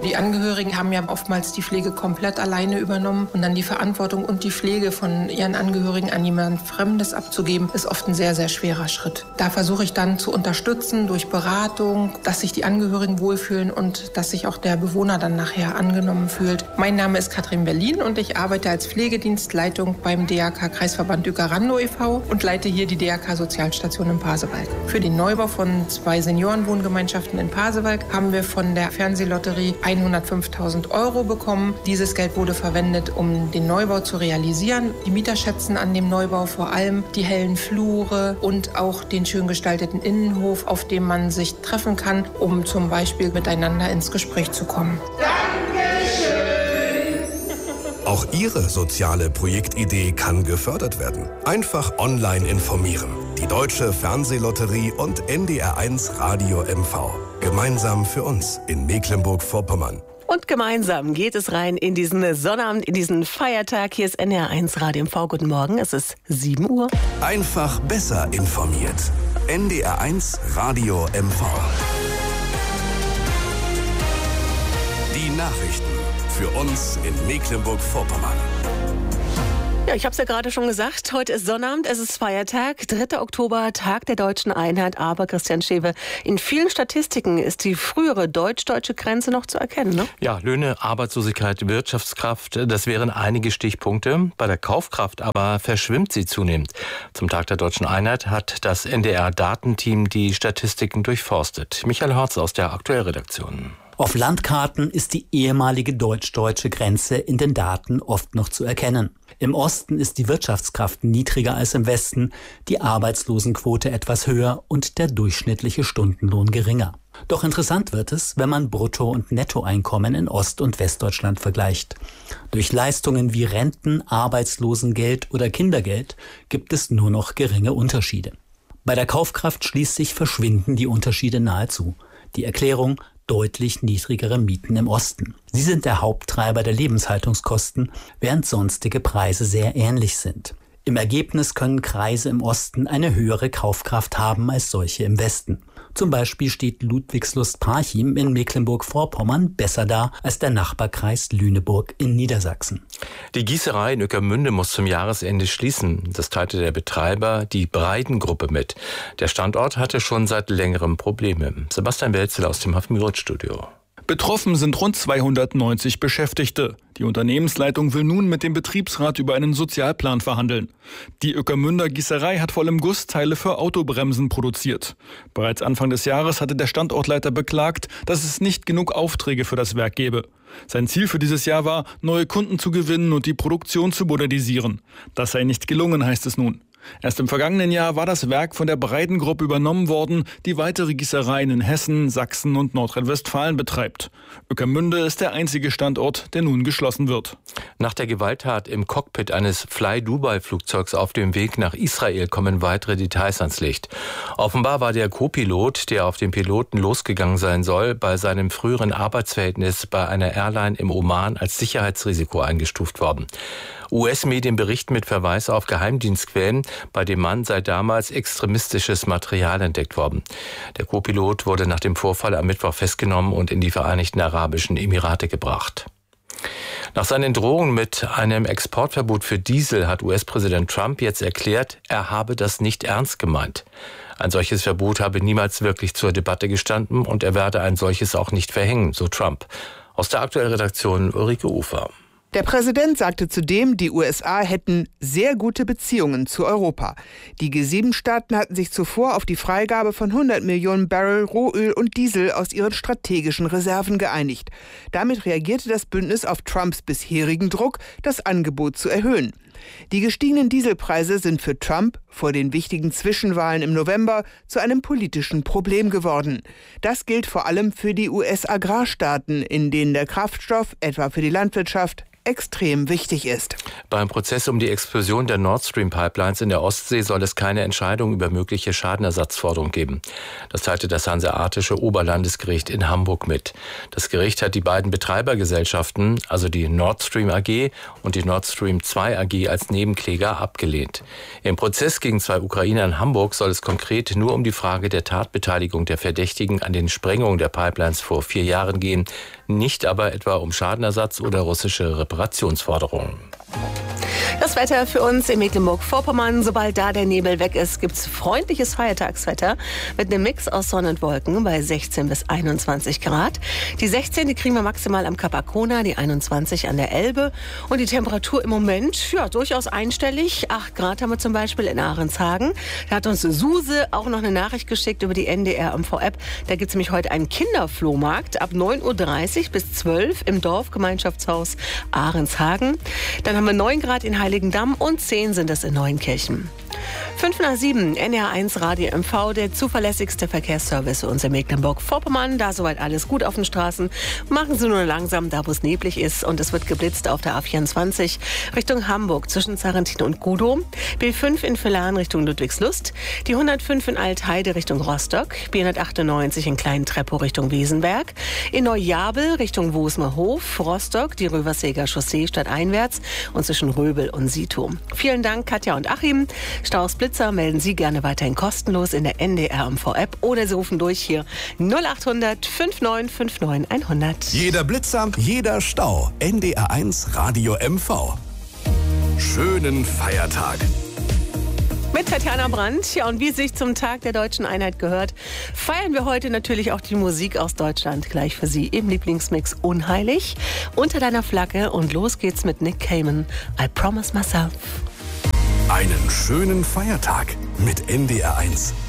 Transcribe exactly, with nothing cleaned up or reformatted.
Die Angehörigen haben ja oftmals die Pflege komplett alleine übernommen und dann die Verantwortung und die Pflege von ihren Angehörigen an jemand Fremdes abzugeben, ist oft ein sehr, sehr schwerer Schritt. Da versuche ich dann zu unterstützen durch Beratung, dass sich die Angehörigen wohlfühlen und dass sich auch der Bewohner dann nachher angenommen fühlt. Mein Name ist Katrin Berlin und ich arbeite als Pflegedienstleitung beim D A K Kreisverband Uecker-Randow e V und leite hier die D A K Sozialstation in Pasewalk. Für den Neubau von zwei Seniorenwohngemeinschaften in Pasewalk haben wir von der Fernsehlotterie hundertfünftausend Euro bekommen. Dieses Geld wurde verwendet, um den Neubau zu realisieren. Die Mieter schätzen an dem Neubau vor allem die hellen Flure und auch den schön gestalteten Innenhof, auf dem man sich treffen kann, um zum Beispiel miteinander ins Gespräch zu kommen. Auch Ihre soziale Projektidee kann gefördert werden. Einfach online informieren. Die Deutsche Fernsehlotterie und N D R eins Radio M V. Gemeinsam für uns in Mecklenburg-Vorpommern. Und gemeinsam geht es rein in diesen Sonnabend, in diesen Feiertag. Hier ist N D R eins Radio M V. Guten Morgen, es ist sieben Uhr. Einfach besser informiert. N D R eins Radio M V. Die Nachrichten für uns in Mecklenburg-Vorpommern. Ja, ich habe es ja gerade schon gesagt, heute ist Sonnabend, es ist Feiertag, dritter Oktober, Tag der deutschen Einheit. Aber Christian Schewe, in vielen Statistiken ist die frühere deutsch-deutsche Grenze noch zu erkennen, ne? Ja, Löhne, Arbeitslosigkeit, Wirtschaftskraft, das wären einige Stichpunkte. Bei der Kaufkraft aber verschwimmt sie zunehmend. Zum Tag der deutschen Einheit hat das N D R-Datenteam die Statistiken durchforstet. Michael Horz aus der Aktuellredaktion. Auf Landkarten ist die ehemalige deutsch-deutsche Grenze in den Daten oft noch zu erkennen. Im Osten ist die Wirtschaftskraft niedriger als im Westen, die Arbeitslosenquote etwas höher und der durchschnittliche Stundenlohn geringer. Doch interessant wird es, wenn man Brutto- und Nettoeinkommen in Ost- und Westdeutschland vergleicht. Durch Leistungen wie Renten, Arbeitslosengeld oder Kindergeld gibt es nur noch geringe Unterschiede. Bei der Kaufkraft schließlich verschwinden die Unterschiede nahezu. Die Erklärung: deutlich niedrigere Mieten im Osten. Sie sind der Haupttreiber der Lebenshaltungskosten, während sonstige Preise sehr ähnlich sind. Im Ergebnis können Kreise im Osten eine höhere Kaufkraft haben als solche im Westen. Zum Beispiel steht Ludwigslust-Parchim in Mecklenburg-Vorpommern besser da als der Nachbarkreis Lüneburg in Niedersachsen. Die Gießerei in Ueckermünde muss zum Jahresende schließen. Das teilte der Betreiber, die Breiden-Gruppe, mit. Der Standort hatte schon seit längerem Probleme. Sebastian Welzel aus dem Hafenrot-Studio. Betroffen sind rund zweihundertneunzig Beschäftigte. Die Unternehmensleitung will nun mit dem Betriebsrat über einen Sozialplan verhandeln. Die Ueckermünder Gießerei hat vor allem Gussteile für Autobremsen produziert. Bereits Anfang des Jahres hatte der Standortleiter beklagt, dass es nicht genug Aufträge für das Werk gebe. Sein Ziel für dieses Jahr war, neue Kunden zu gewinnen und die Produktion zu modernisieren. Das sei nicht gelungen, heißt es nun. Erst im vergangenen Jahr war das Werk von der Breiden-Gruppe übernommen worden, die weitere Gießereien in Hessen, Sachsen und Nordrhein-Westfalen betreibt. Ueckermünde ist der einzige Standort, der nun geschlossen wird. Nach der Gewalttat im Cockpit eines Fly-Dubai-Flugzeugs auf dem Weg nach Israel kommen weitere Details ans Licht. Offenbar war der Co-Pilot, der auf den Piloten losgegangen sein soll, bei seinem früheren Arbeitsverhältnis bei einer Airline im Oman als Sicherheitsrisiko eingestuft worden. U S-Medien berichten mit Verweis auf Geheimdienstquellen, bei dem Mann sei damals extremistisches Material entdeckt worden. Der Co-Pilot wurde nach dem Vorfall am Mittwoch festgenommen und in die Vereinigten Arabischen Emirate gebracht. Nach seinen Drohungen mit einem Exportverbot für Diesel hat U S-Präsident Trump jetzt erklärt, er habe das nicht ernst gemeint. Ein solches Verbot habe niemals wirklich zur Debatte gestanden und er werde ein solches auch nicht verhängen, so Trump. Aus der Aktuellredaktion Ulrike Ufer. Der Präsident sagte zudem, die U S A hätten sehr gute Beziehungen zu Europa. Die G sieben Staaten hatten sich zuvor auf die Freigabe von hundert Millionen Barrel Rohöl und Diesel aus ihren strategischen Reserven geeinigt. Damit reagierte das Bündnis auf Trumps bisherigen Druck, das Angebot zu erhöhen. Die gestiegenen Dieselpreise sind für Trump vor den wichtigen Zwischenwahlen im November zu einem politischen Problem geworden. Das gilt vor allem für die U S-Agrarstaaten, in denen der Kraftstoff, etwa für die Landwirtschaft, extrem wichtig ist. Beim Prozess um die Explosion der Nord Stream Pipelines in der Ostsee soll es keine Entscheidung über mögliche Schadenersatzforderung geben. Das teilte das Hanseatische Oberlandesgericht in Hamburg mit. Das Gericht hat die beiden Betreibergesellschaften, also die Nord Stream A G und die Nord Stream zwei A G, sie als Nebenkläger abgelehnt. Im Prozess gegen zwei Ukrainer in Hamburg soll es konkret nur um die Frage der Tatbeteiligung der Verdächtigen an den Sprengungen der Pipelines vor vier Jahren gehen, nicht aber etwa um Schadenersatz oder russische Reparationsforderungen. Das Wetter für uns in Mecklenburg-Vorpommern. Sobald da der Nebel weg ist, gibt's freundliches Feiertagswetter mit einem Mix aus Sonne und Wolken bei sechzehn bis einundzwanzig Grad. Die sechzehn, die kriegen wir maximal am Kap Arkona, die einundzwanzig an der Elbe. Und die Temperatur im Moment, ja, durchaus einstellig. acht Grad haben wir zum Beispiel in Ahrenshagen. Da hat uns Suse auch noch eine Nachricht geschickt über die N D R M V-App. Da gibt's nämlich heute einen Kinderflohmarkt ab neun Uhr dreißig bis zwölf im Dorfgemeinschaftshaus Ahrenshagen. Dann haben wir neun Grad in Heiligendamm und zehn sind es in Neunkirchen. fünf nach sieben, N D R eins Radio M V, der zuverlässigste Verkehrsservice für uns in Mecklenburg-Vorpommern. Da soweit alles gut auf den Straßen. Machen Sie nur langsam, da wo es neblig ist. Und es wird geblitzt auf der A vierundzwanzig Richtung Hamburg zwischen Sarrentin und Gudow. B fünf in Villern Richtung Ludwigslust. Die hundertfünf in Altheide Richtung Rostock. B hundertachtundneunzig in Klein-Treppow Richtung Wesenberg. In Neujabel Richtung Wosmerhof. Rostock, die Röversäger Chaussee stadteinwärts und zwischen Röbel und Sito. Vielen Dank, Katja und Achim. Staus Blitzer melden Sie gerne weiterhin kostenlos in der N D R M V-App oder Sie rufen durch hier null acht hundert neunundfünfzig neunundfünfzig hundert. Jeder Blitzer, jeder Stau. N D R eins Radio M V. Schönen Feiertag. Mit Tatjana Brandt. Ja, und wie sich zum Tag der Deutschen Einheit gehört, feiern wir heute natürlich auch die Musik aus Deutschland gleich für Sie im Lieblingsmix Unheilig. Unter deiner Flagge und los geht's mit Nick Cayman. I Promise Myself. Einen schönen Feiertag mit N D R eins.